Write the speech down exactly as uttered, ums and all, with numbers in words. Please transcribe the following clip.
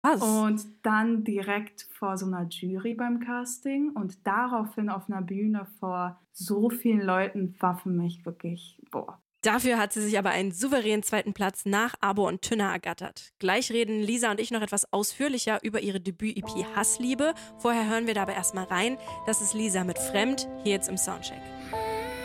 Was? Und dann direkt vor so einer Jury beim Casting und daraufhin auf einer Bühne vor so vielen Leuten war für mich wirklich, boah. Dafür hat sie sich aber einen souveränen zweiten Platz nach Abo und Tünner ergattert. Gleich reden Lisa und ich noch etwas ausführlicher über ihre Debüt-E P Hassliebe. Vorher hören wir da aber erstmal rein. Das ist Lisa mit Fremd, hier jetzt im Soundcheck.